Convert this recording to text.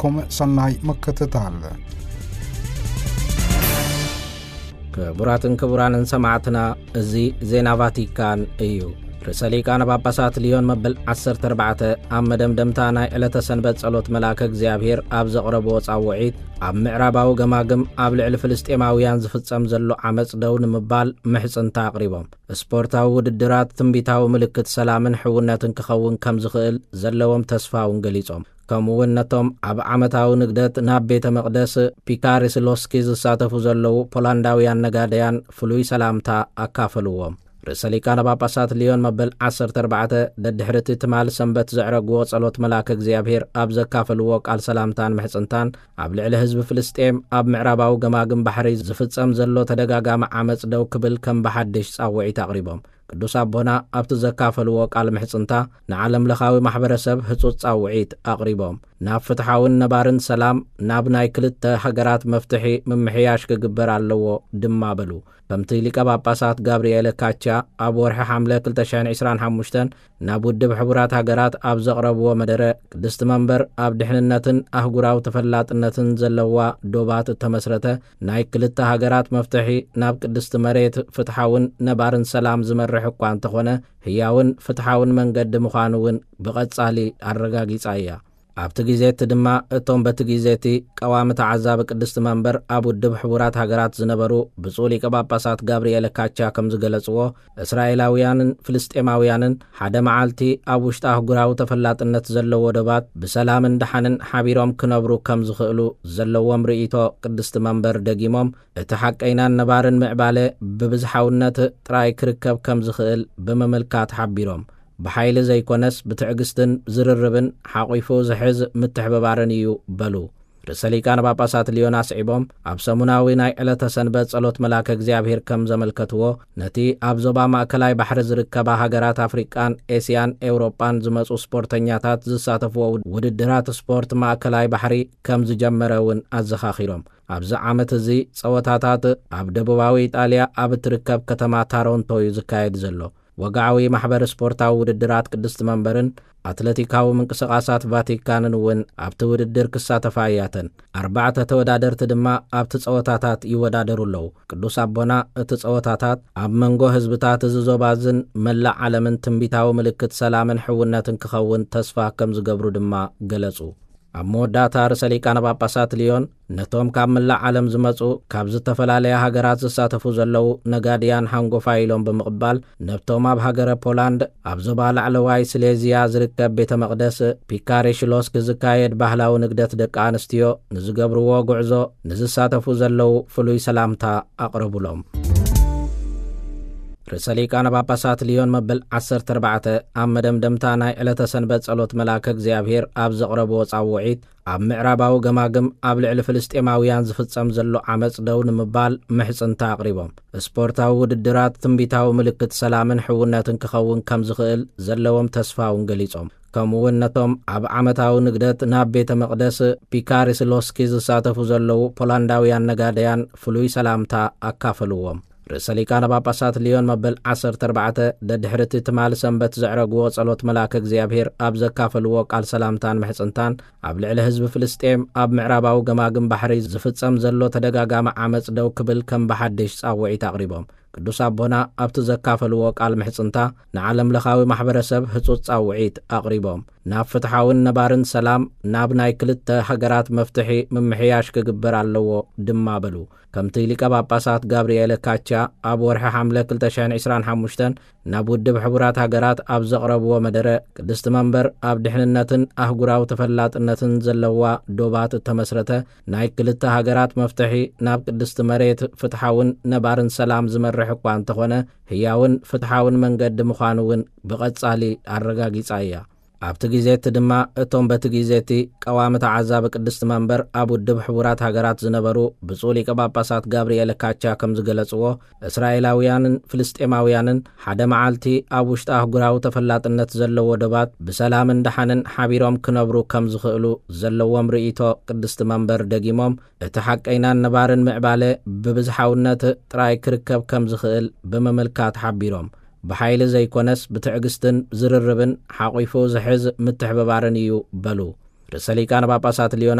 لكم صناي مكتتال كبران سمعتنا زي زينا فاتيكان ايو رساليك أنا باباسات ليون مبل 14 أم دمدمتانا إلى تسنبت صلوت ملاك እግዚአብሔር ኣብ ዘቕረቦ ጻውዒት ኣብ ምዕራባዊ ገማግም ኣብ ልዕሊ ፍልስጤማውያን ዝፍጸም ዘሎ ዓመጽ ደው ንምባል ምሕጽንታ ኣቕሪቦም ስፖርታዊ ውድድራት ትንቢታዊ ምልክት ሰላምን ሕውነትን ክኸውን ከም ዝኽእል ዘለዎም ተስፋውን ገሊጾም ከምኡውን ነቶም ኣብ ዓመታዊ ንግደት ናብ ቤተ መቕደስ ፒካሪስሎስኪ ዝሳተፉ ዘለዉ ፖላንዳውያን ነጋደያን ፍሉይ ሰላምታ ኣካፈልዎም رساليكان باباسات ليون مبل 14 ددحرت تمال سنبت زعرقو صلوت ملاك እግዚአብሔር ኣብ ዘካፈልዎ ቃል ሰላምታን ምሕጽንታን ኣብ ልዕሊ ህዝቢ ፍልስጤም ኣብ ምዕራባዊ ገማግም ባሕሪ ዝፍጸም ዘሎ ተደጋጋሚ ዓመጽ ደው ክብል ከም በሓድሽ ጻውዒት ኣቕሪቦም ቅዱስ ኣቦና ኣብቲ ዘካፈልዎ ቃል ምሕጽንታ ንዓለም ለኻዊ ማሕበረሰብ ህጹጽ ጻውዒት ኣቕሪቦም ናብ ፍትሓውን ነባርን ሰላም ናብ ናይ ክልተ ሃገራት መፍትሒ ምምሕያሽ ክግበር ኣለዎ ድማ በሉ ከምቲ ሊቀ ጳጳሳት ጋብርኤል ካቻ ኣብ ወርሒ ሐምለ 2025 ናብ ውድብ ሕቡራት ሃገራት ኣብ ዘቕረብዎ መደረ ቅድስቲ መንበር ኣብ ድሕንነትን ኣህጉራዊ ተፈላጥነትን ዘለዋ ዶባት ተመስረተ ናይ ክልተ ሃገራት መፍትሒ ናብ ቅድስቲ መሬት ፍትሓውን ነባርን ሰላም ዝመርሕ እኳ እንተኾነ ህያውን ፍትሓውን መንገዲ ምዃኑውን ብቐጻሊ ኣረጋጊጻ እያ ኣብቲ ጊዜት ድማ እቶም በቲ ጊዜቲ ቀዋምቲ ዓዛብ ቅድስቲ መንበር ኣብ ውድብ ሕቡራት ሃገራት ዝነበሩ ብፁዕ ሊቀ ጳጳሳት ጋብርኤል ካቻ ከም ዝገለጽዎ እስራኤላውያንን ፍልስጤማውያንን ሓደ መዓልቲ ኣብ ውሽጢ ኣህጉራዊ ተፈላጥነት ዘለዎ ዶባት ብሰላምን ድሓንን ሓቢሮም ክነብሩ ከም ዝኽእሉ ዘለዎም ርእይቶ ቅድስቲ መንበር ደጊሞም እቲ ሓቀይናን ነባርን ምዕባለ ብብዝሓውነት ጥራይ ክርከብ ከም ዝኽእል ብምምልካት ሓቢሮም بحيل زي كونس بتعقستن زرربن حقيفو زحز متحببارن يو بلو رساليكان باباسات ليوناس عبوم أبسموناوي ناي إلا تسنبت صلوت ملاك እግዚአብሔር كم زملكتوو نتي أبزوبا ماكلاي بحر زركبا هاجرات أفريقان إسيان أوروبان زمسو سبورتنياتات زساتفو وددرات سبورت ماكلاي بحري كم زجمرون أزخاخيروم أبز عامت زي صوتاتات أبدبواوي إيطاليا أبتركب كتما تارونتو يزكايد زلو وقعوي محبر سبورتاو وددرات قدست منبرن أتلتيكاو منقسقاسات فاتيكانن ون أبت وددر كساتفاياتن 4 تودادر تدما أبت صوتاتات يودادرو لو قدوس أبونا تصوتاتات أب منغو حزبتات زوبازن ملع عالمن تنبيتاو ملكت سلامن حوناتن كخون تسفا كم زقبرو دما قلصو ኣብ መወዳእታ ርእሰ ሊቃነ ጳጳሳት ሊዮን ነቶም ካብ መላእ ዓለም ዝመጹ ካብ ዝተፈላለያ ሃገራት ዝሳተፉ ዘለዉ ነጋድያን ሃንጎፋ ኢሎም ብምቕባል ነብቶም ኣብ ሃገረ ፖላንድ ኣብ ዞባ ላዕለዋይ ስሌዝያ ዝርከብ ቤተ መቕደስ ፒካሪሽሎስክ ዝካየድ ባህላዊ ንግደት ደቂ ኣንስትዮ ንዝገብርዎ ጉዕዞ ንዝሳተፉ ዘለዉ ፍሉይ ሰላምታ ኣቕረቡሎም رساليكان باباسات ليون مبل 14 أم دمدمتا ناي إلى تسنبت صلوت ملاك እግዚአብሔር ኣብ ዘቕረቦ ጻውዒት ኣብ ምዕራባዊ ገማግም ኣብ ልዕሊ ፍልስጤማውያን ዝፍጸም ዘሎ ዓመጽ ደው ንምባል ምሕጽንታ ኣቕሪቦም ስፖርታዊ ውድድራት ትንቢታዊ ምልክት ሰላምን ሕውነትን ክኸውን ከም ዝኽእል ዘለዎም ተስፋውን ገሊጾም ከምኡውን ነቶም ኣብ ዓመታዊ ንግደት ናብ ቤተ መቕደስ ፒካሪስሎስኪ ዝሳተፉ ዘለዉ ፖላንዳውያን ነጋደያን ፍሉይ ሰላምታ ኣካፈልዎም رساليكان باباسات ليون مبل 14 ددحرت تمال سنبت زعرقو صلوت ملاك እግዚአብሔር ኣብ ዘካፈልዎ ቃል ሰላምታን ምሕጽንታን ኣብ ልዕሊ ህዝቢ ፍልስጤም ኣብ ምዕራባዊ ገማግም ባሕሪ ዝፍጸም ዘሎ ተደጋጋሚ ዓመጽ ደው ክብል ከም በሓድሽ ጻውዒት ኣቕሪቦም ቅዱስ ኣቦና ኣብቲ ዘካፈልዎ ቃል ምሕጽንታ ንዓለም ለኻዊ ማሕበረሰብ ህጹጽ ጻውዒት ኣቕሪቦም ናብ ፍትሓውን ነባርን ሰላም ናብ ናይ ክልተ ሃገራት መፍትሒ ምምሕያሽ ክግበር ኣለዎ ድማ በሉ ከምቲ ሊቀ ጳጳሳት ጋብርኤል ካቻ ኣብ ወርሒ ሐምለ 2025 ናብ ውድብ ሕቡራት ሃገራት ኣብ ዘቕረብዎ መደረ ቅድስቲ መንበር ኣብ ድሕንነትን ኣህጉራዊ ተፈላጥነትን ዘለዋ ዶባት ተመስረተ ናይ ክልተ ሃገራት መፍትሒ ናብ ቅድስቲ መሬት ፍትሓውን ነባርን ሰላም ዝመርሕ እኳ እንተኾነ ህያውን ፍትሓውን መንገዲ ምዃኑውን ብቐጻሊ ኣረጋጊጻ እያ ኣብቲ ጊዜት ድማ እቶም በቲ ጊዜቲ ቀዋምቲ ዓዛብ ቅድስቲ መንበር ኣብ ውድብ ሕቡራት ሃገራት ዝነበሩ ብፁዕ ሊቀ ጳጳሳት ጋብርኤል ካቻ ከም ዝገለጽዎ እስራኤላውያንን ፍልስጤማውያንን ሓደ መዓልቲ ኣብ ውሽጢ ኣህጉራዊ ተፈላጥነት ዘለዎ ዶባት ብሰላምን ድሓንን ሓቢሮም ክነብሩ ከም ዝኽእሉ ዘለዎም ርእይቶ ቅድስቲ መንበር ደጊሞም እቲ ሓቀይናን ነባርን ምዕባለ ብብዝሓውነት ጥራይ ክርከብ ከም ዝኽእል ብምምልካት ሓቢሮም بحيل زي كونس بتعقستن زرربن حقيفو زحز متحببارن يو بلو رساليكان باباسات ليون